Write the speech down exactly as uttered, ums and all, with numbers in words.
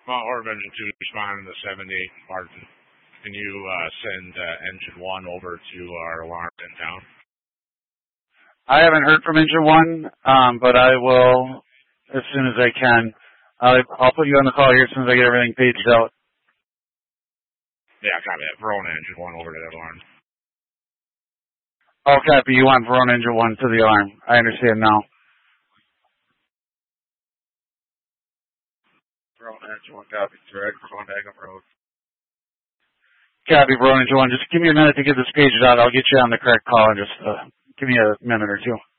Well, Orb Engine two responding to seventy-eight Martin. Can you uh, send uh, Engine one over to our alarm in town? I haven't heard from Engine one, um, but I will as soon as I can. I'll, I'll put you on the call here as soon as I get everything paged out. Yeah, copy that. Verona Engine one over to that alarm. Oh, copy. You want Verona Engine one to the alarm. I understand now. Verona Engine one, copy. Direct for going back up road. Copy, Verona Engine one. Just give me a minute to get this paged out. I'll get you on the correct call in just uh, give me a minute or two.